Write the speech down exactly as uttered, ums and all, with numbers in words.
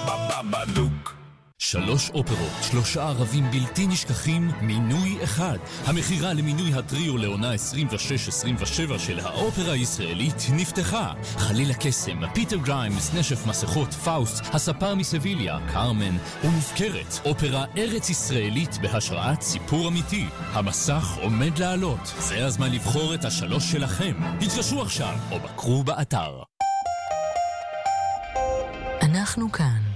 בבבלוק. שלוש אופרות, שלושה ערבים בלתי נשכחים, מינוי אחד. המחירה למינוי הטריו לעונה עשרים ושש עשרים ושבע של האופרה הישראלית נפתחה. חליל הקסם, פיטר גריימס, נשף מסכות, פאוסט, הספר מסביליה, קרמן ומופקרת. אופרה ארץ ישראלית בהשראת סיפור אמיתי. המסך עומד לעלות. זה הזמן לבחור את השלוש שלכם. התקשרו עכשיו או בקרו באתר. אנחנו כאן.